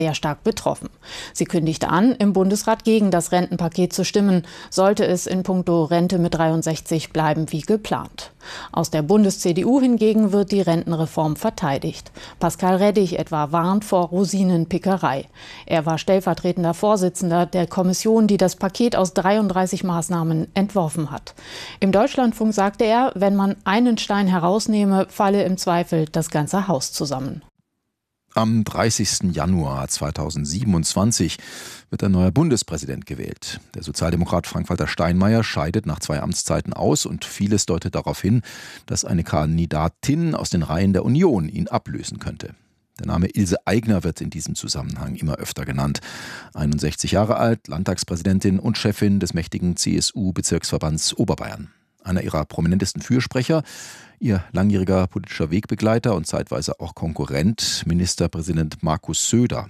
sehr stark betroffen. Sie kündigte an, im Bundesrat gegen das Rentenpaket zu stimmen, sollte es in puncto Rente mit 63 bleiben wie geplant. Aus der Bundes-CDU hingegen wird die Rentenreform verteidigt. Pascal Rettig etwa warnt vor Rosinenpickerei. Er war stellvertretender Vorsitzender der Kommission, die das Paket aus 33 Maßnahmen entworfen hat. Im Deutschlandfunk sagte er, wenn man einen Stein herausnehme, falle im Zweifel das ganze Haus zusammen. Am 30. Januar 2027 wird ein neuer Bundespräsident gewählt. Der Sozialdemokrat Frank-Walter Steinmeier scheidet nach 2 Amtszeiten aus und vieles deutet darauf hin, dass eine Kandidatin aus den Reihen der Union ihn ablösen könnte. Der Name Ilse Aigner wird in diesem Zusammenhang immer öfter genannt. 61 Jahre alt, Landtagspräsidentin und Chefin des mächtigen CSU-Bezirksverbands Oberbayern. Einer ihrer prominentesten Fürsprecher, ihr langjähriger politischer Wegbegleiter und zeitweise auch Konkurrent, Ministerpräsident Markus Söder.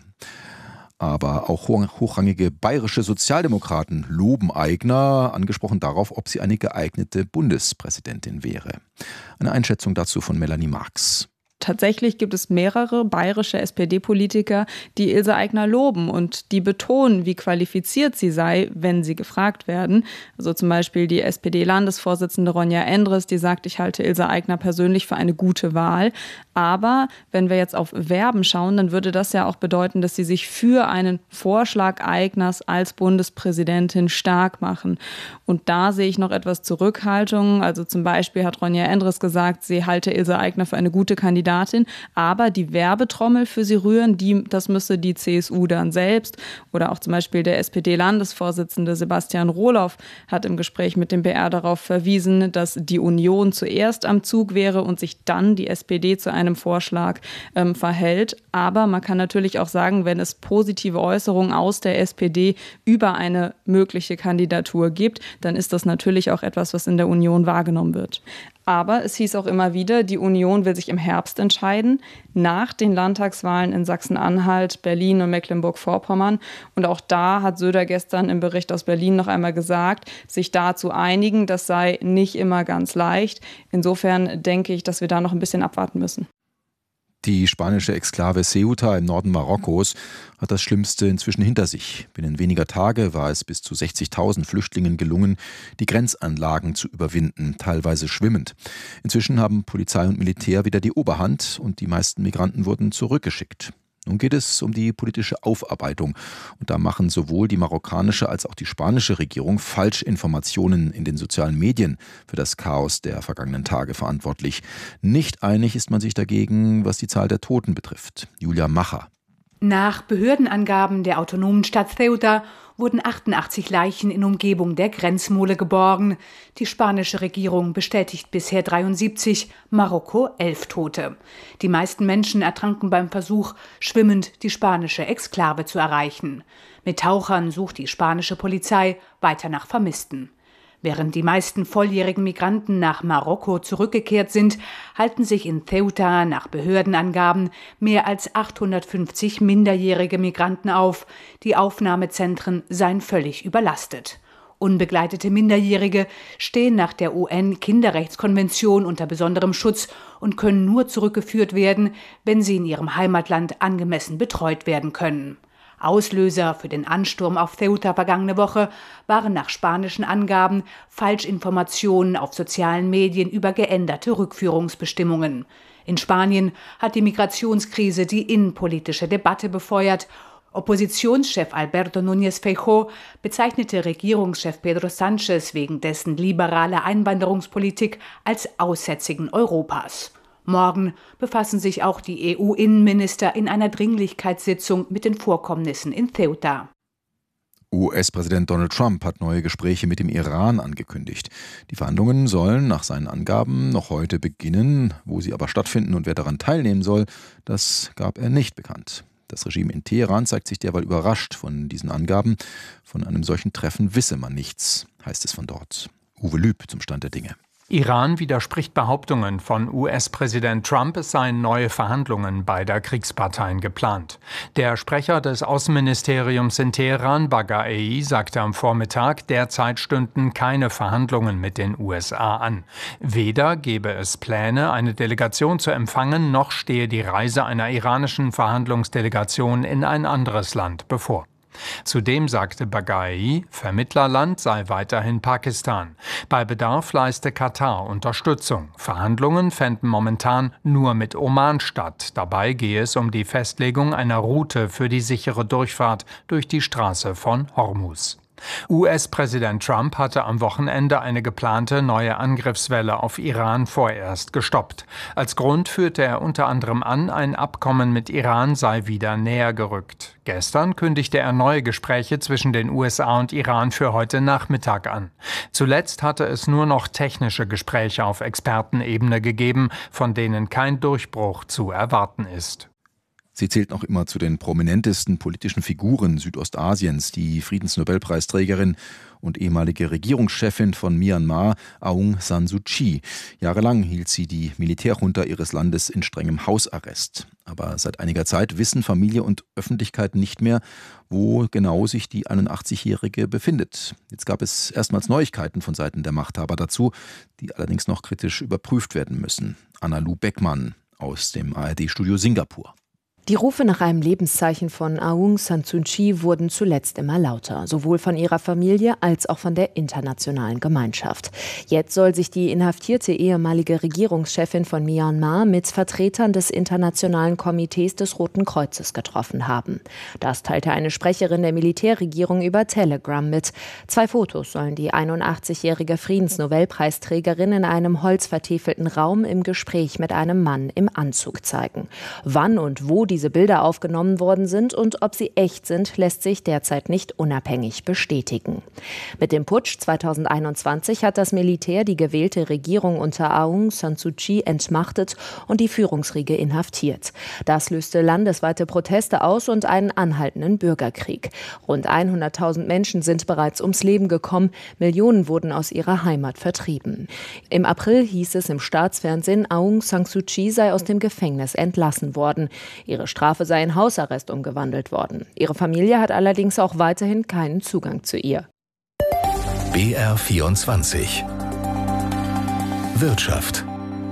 Aber auch hochrangige bayerische Sozialdemokraten loben Aigner, angesprochen darauf, ob sie eine geeignete Bundespräsidentin wäre. Eine Einschätzung dazu von Melanie Marx. Tatsächlich gibt es mehrere bayerische SPD-Politiker, die Ilse Aigner loben und die betonen, wie qualifiziert sie sei, wenn sie gefragt werden. Also zum Beispiel die SPD-Landesvorsitzende Ronja Endres, die sagt, ich halte Ilse Aigner persönlich für eine gute Wahl. Aber wenn wir jetzt auf Verben schauen, dann würde das ja auch bedeuten, dass sie sich für einen Vorschlag Aigners als Bundespräsidentin stark machen. Und da sehe ich noch etwas Zurückhaltung. Also zum Beispiel hat Ronja Endres gesagt, sie halte Ilse Aigner für eine gute Kandidatin, aber die Werbetrommel für sie rühren, das müsse die CSU dann selbst. Oder auch zum Beispiel der SPD-Landesvorsitzende Sebastian Rohloff hat im Gespräch mit dem BR darauf verwiesen, dass die Union zuerst am Zug wäre und sich dann die SPD zu einem Vorschlag verhält. Aber man kann natürlich auch sagen, wenn es positive Äußerungen aus der SPD über eine mögliche Kandidatur gibt, dann ist das natürlich auch etwas, was in der Union wahrgenommen wird. Aber es hieß auch immer wieder, die Union will sich im Herbst entscheiden, nach den Landtagswahlen in Sachsen-Anhalt, Berlin und Mecklenburg-Vorpommern. Und auch da hat Söder gestern im Bericht aus Berlin noch einmal gesagt, sich da zu einigen, das sei nicht immer ganz leicht. Insofern denke ich, dass wir da noch ein bisschen abwarten müssen. Die spanische Exklave Ceuta im Norden Marokkos hat das Schlimmste inzwischen hinter sich. Binnen weniger Tage war es bis zu 60.000 Flüchtlingen gelungen, die Grenzanlagen zu überwinden, teilweise schwimmend. Inzwischen haben Polizei und Militär wieder die Oberhand und die meisten Migranten wurden zurückgeschickt. Nun geht es um die politische Aufarbeitung. Und da machen sowohl die marokkanische als auch die spanische Regierung Falschinformationen in den sozialen Medien für das Chaos der vergangenen Tage verantwortlich. Nicht einig ist man sich dagegen, was die Zahl der Toten betrifft. Julia Macher. Nach Behördenangaben der autonomen Stadt Ceuta wurden 88 Leichen in Umgebung der Grenzmole geborgen. Die spanische Regierung bestätigt bisher 73, Marokko 11 Tote. Die meisten Menschen ertranken beim Versuch, schwimmend die spanische Exklave zu erreichen. Mit Tauchern sucht die spanische Polizei weiter nach Vermissten. Während die meisten volljährigen Migranten nach Marokko zurückgekehrt sind, halten sich in Ceuta nach Behördenangaben mehr als 850 minderjährige Migranten auf. Die Aufnahmezentren seien völlig überlastet. Unbegleitete Minderjährige stehen nach der UN-Kinderrechtskonvention unter besonderem Schutz und können nur zurückgeführt werden, wenn sie in ihrem Heimatland angemessen betreut werden können. Auslöser für den Ansturm auf Ceuta vergangene Woche waren nach spanischen Angaben Falschinformationen auf sozialen Medien über geänderte Rückführungsbestimmungen. In Spanien hat die Migrationskrise die innenpolitische Debatte befeuert. Oppositionschef Alberto Núñez Feijóo bezeichnete Regierungschef Pedro Sánchez wegen dessen liberaler Einwanderungspolitik als Aussätzigen Europas. Morgen befassen sich auch die EU-Innenminister in einer Dringlichkeitssitzung mit den Vorkommnissen in Ceuta. US-Präsident Donald Trump hat neue Gespräche mit dem Iran angekündigt. Die Verhandlungen sollen nach seinen Angaben noch heute beginnen. Wo sie aber stattfinden und wer daran teilnehmen soll, das gab er nicht bekannt. Das Regime in Teheran zeigt sich derweil überrascht von diesen Angaben. Von einem solchen Treffen wisse man nichts, heißt es von dort. Uwe Lüb zum Stand der Dinge. Iran widerspricht Behauptungen von US-Präsident Trump, es seien neue Verhandlungen beider Kriegsparteien geplant. Der Sprecher des Außenministeriums in Teheran, Baghai, sagte am Vormittag, derzeit stünden keine Verhandlungen mit den USA an. Weder gebe es Pläne, eine Delegation zu empfangen, noch stehe die Reise einer iranischen Verhandlungsdelegation in ein anderes Land bevor. Zudem sagte Baghai, Vermittlerland sei weiterhin Pakistan. Bei Bedarf leiste Katar Unterstützung. Verhandlungen fänden momentan nur mit Oman statt. Dabei gehe es um die Festlegung einer Route für die sichere Durchfahrt durch die Straße von Hormuz. US-Präsident Trump hatte am Wochenende eine geplante neue Angriffswelle auf Iran vorerst gestoppt. Als Grund führte er unter anderem an, ein Abkommen mit Iran sei wieder näher gerückt. Gestern kündigte er neue Gespräche zwischen den USA und Iran für heute Nachmittag an. Zuletzt hatte es nur noch technische Gespräche auf Expertenebene gegeben, von denen kein Durchbruch zu erwarten ist. Sie zählt noch immer zu den prominentesten politischen Figuren Südostasiens, die Friedensnobelpreisträgerin und ehemalige Regierungschefin von Myanmar, Aung San Suu Kyi. Jahrelang hielt sie die Militärjunta ihres Landes in strengem Hausarrest. Aber seit einiger Zeit wissen Familie und Öffentlichkeit nicht mehr, wo genau sich die 81-Jährige befindet. Jetzt gab es erstmals Neuigkeiten von Seiten der Machthaber dazu, die allerdings noch kritisch überprüft werden müssen. Anna-Lu Beckmann aus dem ARD-Studio Singapur. Die Rufe nach einem Lebenszeichen von Aung San Suu Kyi wurden zuletzt immer lauter, sowohl von ihrer Familie als auch von der internationalen Gemeinschaft. Jetzt soll sich die inhaftierte ehemalige Regierungschefin von Myanmar mit Vertretern des Internationalen Komitees des Roten Kreuzes getroffen haben. Das teilte eine Sprecherin der Militärregierung über Telegram mit. 2 Fotos sollen die 81-jährige Friedensnobelpreisträgerin in einem holzvertäfelten Raum im Gespräch mit einem Mann im Anzug zeigen. Wann und wo diese Bilder aufgenommen worden sind und ob sie echt sind, lässt sich derzeit nicht unabhängig bestätigen. Mit dem Putsch 2021 hat das Militär die gewählte Regierung unter Aung San Suu Kyi entmachtet und die Führungsriege inhaftiert. Das löste landesweite Proteste aus und einen anhaltenden Bürgerkrieg. Rund 100.000 Menschen sind bereits ums Leben gekommen, Millionen wurden aus ihrer Heimat vertrieben. Im April hieß es im Staatsfernsehen, Aung San Suu Kyi sei aus dem Gefängnis entlassen worden. Ihre Strafe sei in Hausarrest umgewandelt worden. Ihre Familie hat allerdings auch weiterhin keinen Zugang zu ihr. BR24 Wirtschaft.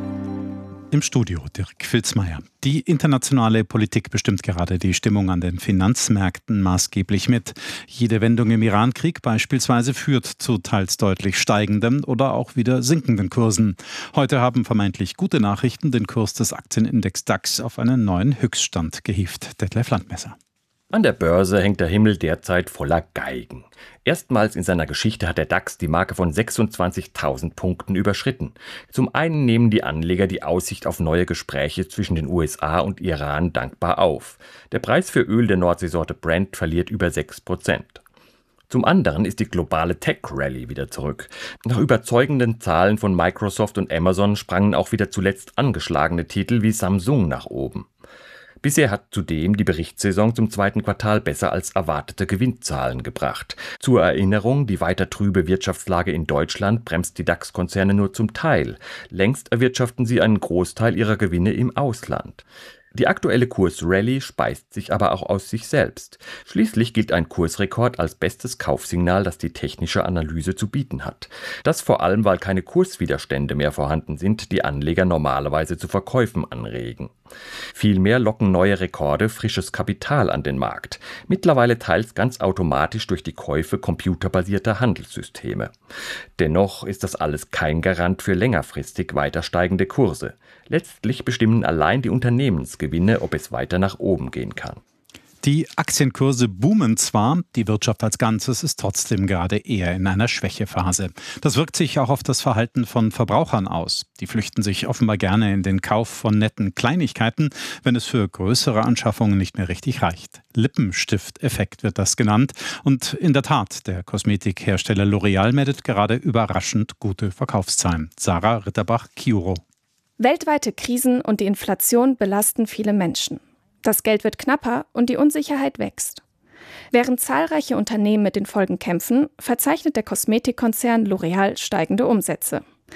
Im Studio Dirk Filzmeier. Die internationale Politik bestimmt gerade die Stimmung an den Finanzmärkten maßgeblich mit. Jede Wendung im Iran-Krieg beispielsweise führt zu teils deutlich steigenden oder auch wieder sinkenden Kursen. Heute haben vermeintlich gute Nachrichten den Kurs des Aktienindex DAX auf einen neuen Höchststand gehievt. Detlef Landmesser. An der Börse hängt der Himmel derzeit voller Geigen. Erstmals in seiner Geschichte hat der DAX die Marke von 26.000 Punkten überschritten. Zum einen nehmen die Anleger die Aussicht auf neue Gespräche zwischen den USA und Iran dankbar auf. Der Preis für Öl der Nordseesorte Brent verliert über 6%. Zum anderen ist die globale Tech-Rallye wieder zurück. Nach überzeugenden Zahlen von Microsoft und Amazon sprangen auch wieder zuletzt angeschlagene Titel wie Samsung nach oben. Bisher hat zudem die Berichtssaison zum 2. Quartal besser als erwartete Gewinnzahlen gebracht. Zur Erinnerung, die weiter trübe Wirtschaftslage in Deutschland bremst die DAX-Konzerne nur zum Teil. Längst erwirtschaften sie einen Großteil ihrer Gewinne im Ausland. Die aktuelle Kursrallye speist sich aber auch aus sich selbst. Schließlich gilt ein Kursrekord als bestes Kaufsignal, das die technische Analyse zu bieten hat. Das vor allem, weil keine Kurswiderstände mehr vorhanden sind, die Anleger normalerweise zu Verkäufen anregen. Vielmehr locken neue Rekorde frisches Kapital an den Markt, mittlerweile teils ganz automatisch durch die Käufe computerbasierter Handelssysteme. Dennoch ist das alles kein Garant für längerfristig weiter steigende Kurse. Letztlich bestimmen allein die Unternehmensgewinne, ob es weiter nach oben gehen kann. Die Aktienkurse boomen zwar, die Wirtschaft als Ganzes ist trotzdem gerade eher in einer Schwächephase. Das wirkt sich auch auf das Verhalten von Verbrauchern aus. Die flüchten sich offenbar gerne in den Kauf von netten Kleinigkeiten, wenn es für größere Anschaffungen nicht mehr richtig reicht. Lippenstift-Effekt wird das genannt. Und in der Tat, der Kosmetikhersteller L'Oreal meldet gerade überraschend gute Verkaufszahlen. Sarah Ritterbach-Kiuro. Weltweite Krisen und die Inflation belasten viele Menschen. Das Geld wird knapper und die Unsicherheit wächst. Während zahlreiche Unternehmen mit den Folgen kämpfen, verzeichnet der Kosmetikkonzern L'Oreal steigende Umsätze.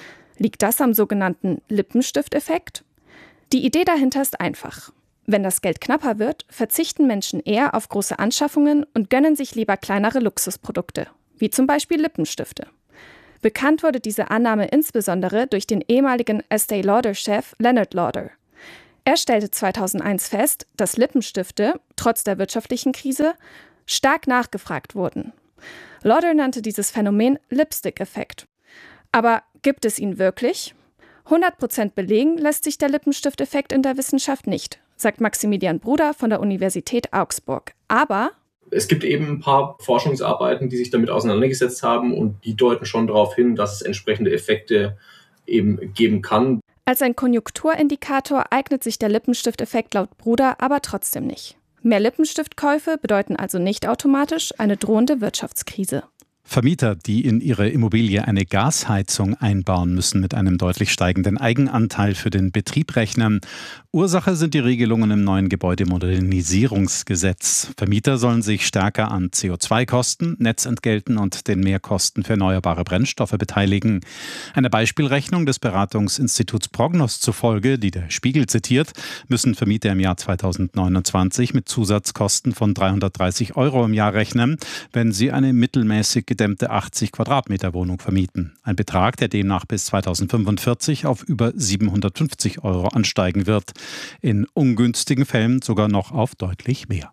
Liegt das am sogenannten Lippenstifteffekt? Die Idee dahinter ist einfach. Wenn das Geld knapper wird, verzichten Menschen eher auf große Anschaffungen und gönnen sich lieber kleinere Luxusprodukte, wie zum Beispiel Lippenstifte. Bekannt wurde diese Annahme insbesondere durch den ehemaligen Estée Lauder-Chef Leonard Lauder. Er stellte 2001 fest, dass Lippenstifte, trotz der wirtschaftlichen Krise, stark nachgefragt wurden. Lauder nannte dieses Phänomen Lipstick-Effekt. Aber gibt es ihn wirklich? 100% belegen lässt sich der Lippenstifteffekt in der Wissenschaft nicht, sagt Maximilian Bruder von der Universität Augsburg. Aber es gibt eben ein paar Forschungsarbeiten, die sich damit auseinandergesetzt haben und die deuten schon darauf hin, dass es entsprechende Effekte eben geben kann. Als ein Konjunkturindikator eignet sich der Lippenstifteffekt laut Bruder aber trotzdem nicht. Mehr Lippenstiftkäufe bedeuten also nicht automatisch eine drohende Wirtschaftskrise. Vermieter, die in ihre Immobilie eine Gasheizung einbauen, müssen mit einem deutlich steigenden Eigenanteil für den Betrieb rechnen. Ursache sind die Regelungen im neuen Gebäudemodernisierungsgesetz. Vermieter sollen sich stärker an CO2-Kosten, Netzentgelten und den Mehrkosten für erneuerbare Brennstoffe beteiligen. Einer Beispielrechnung des Beratungsinstituts Prognos zufolge, die der Spiegel zitiert, müssen Vermieter im Jahr 2029 mit Zusatzkosten von 330 € im Jahr rechnen, wenn sie eine mittelmäßig gedämmte 80 Quadratmeter Wohnung vermieten. Ein Betrag, der demnach bis 2045 auf über 750 € ansteigen wird. In ungünstigen Fällen sogar noch auf deutlich mehr.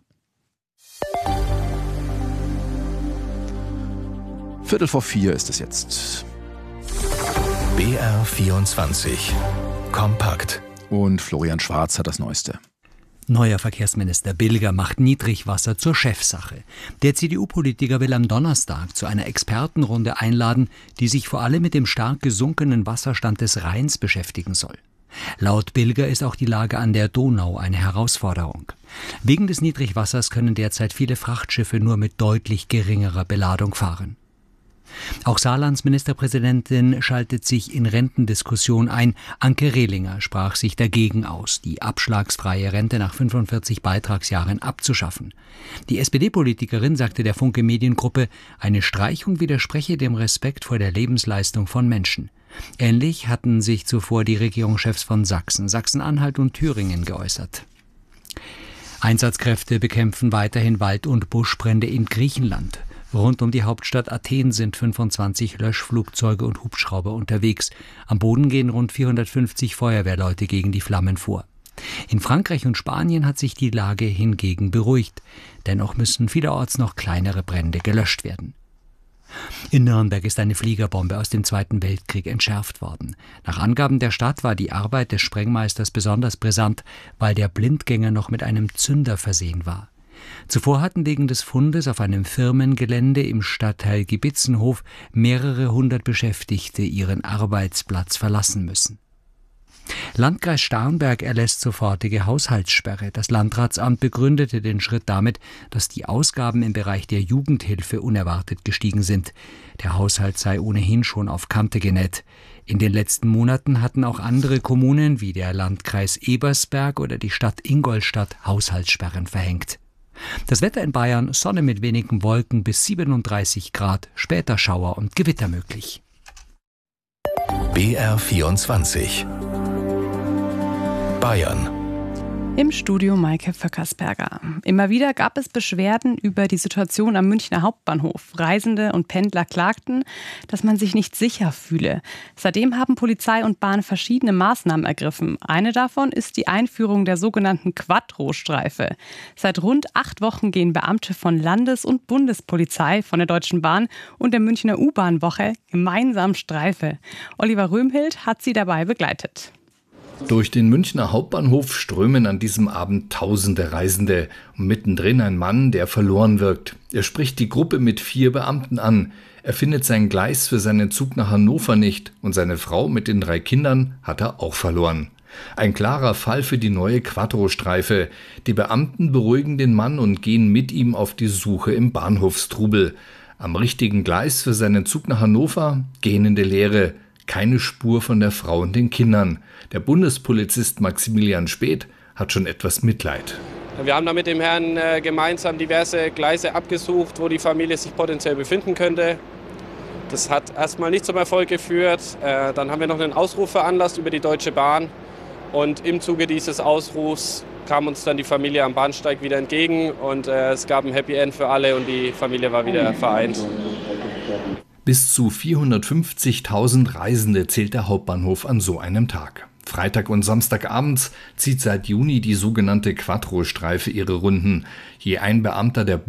3:45 ist es jetzt. BR24 Kompakt. Und Florian Schwarz hat das Neueste. Neuer Verkehrsminister Bilger macht Niedrigwasser zur Chefsache. Der CDU-Politiker will am Donnerstag zu einer Expertenrunde einladen, die sich vor allem mit dem stark gesunkenen Wasserstand des Rheins beschäftigen soll. Laut Bilger ist auch die Lage an der Donau eine Herausforderung. Wegen des Niedrigwassers können derzeit viele Frachtschiffe nur mit deutlich geringerer Beladung fahren. Auch Saarlands Ministerpräsidentin schaltet sich in Rentendiskussion ein. Anke Rehlinger sprach sich dagegen aus, die abschlagsfreie Rente nach 45 Beitragsjahren abzuschaffen. Die SPD-Politikerin sagte der Funke Mediengruppe, eine Streichung widerspreche dem Respekt vor der Lebensleistung von Menschen. Ähnlich hatten sich zuvor die Regierungschefs von Sachsen, Sachsen-Anhalt und Thüringen geäußert. Einsatzkräfte bekämpfen weiterhin Wald- und Buschbrände in Griechenland. Rund um die Hauptstadt Athen sind 25 Löschflugzeuge und Hubschrauber unterwegs. Am Boden gehen rund 450 Feuerwehrleute gegen die Flammen vor. In Frankreich und Spanien hat sich die Lage hingegen beruhigt. Dennoch müssen vielerorts noch kleinere Brände gelöscht werden. In Nürnberg ist eine Fliegerbombe aus dem Zweiten Weltkrieg entschärft worden. Nach Angaben der Stadt war die Arbeit des Sprengmeisters besonders brisant, weil der Blindgänger noch mit einem Zünder versehen war. Zuvor hatten wegen des Fundes auf einem Firmengelände im Stadtteil Gibitzenhof mehrere hundert Beschäftigte ihren Arbeitsplatz verlassen müssen. Landkreis Starnberg erlässt sofortige Haushaltssperre. Das Landratsamt begründete den Schritt damit, dass die Ausgaben im Bereich der Jugendhilfe unerwartet gestiegen sind. Der Haushalt sei ohnehin schon auf Kante genäht. In den letzten Monaten hatten auch andere Kommunen wie der Landkreis Ebersberg oder die Stadt Ingolstadt Haushaltssperren verhängt. Das Wetter in Bayern: Sonne mit wenigen Wolken bis 37 Grad, später Schauer und Gewitter möglich. BR24 Bayern. Im Studio Maike Vöckersberger. Immer wieder gab es Beschwerden über die Situation am Münchner Hauptbahnhof. Reisende und Pendler klagten, dass man sich nicht sicher fühle. Seitdem haben Polizei und Bahn verschiedene Maßnahmen ergriffen. Eine davon ist die Einführung der sogenannten Quattro-Streife. Seit rund 8 Wochen gehen Beamte von Landes- und Bundespolizei, von der Deutschen Bahn und der Münchner U-Bahn-Woche gemeinsam Streife. Oliver Röhmhild hat sie dabei begleitet. Durch den Münchner Hauptbahnhof strömen an diesem Abend tausende Reisende. Und mittendrin ein Mann, der verloren wirkt. Er spricht die Gruppe mit 4 Beamten an. Er findet sein Gleis für seinen Zug nach Hannover nicht. Und seine Frau mit den 3 Kindern hat er auch verloren. Ein klarer Fall für die neue Quattro-Streife. Die Beamten beruhigen den Mann und gehen mit ihm auf die Suche im Bahnhofstrubel. Am richtigen Gleis für seinen Zug nach Hannover? Gähnende Leere. Keine Spur von der Frau und den Kindern. Der Bundespolizist Maximilian Späth hat schon etwas Mitleid. Wir haben da mit dem Herrn gemeinsam diverse Gleise abgesucht, wo die Familie sich potenziell befinden könnte. Das hat erstmal nicht zum Erfolg geführt. Dann haben wir noch einen Ausruf veranlasst über die Deutsche Bahn. Und im Zuge dieses Ausrufs kam uns dann die Familie am Bahnsteig wieder entgegen. Und es gab ein Happy End für alle und die Familie war wieder vereint. Bis zu 450.000 Reisende zählt der Hauptbahnhof an so einem Tag. Freitag und Samstagabends zieht seit Juni die sogenannte Quattro-Streife ihre Runden. Je ein Beamter der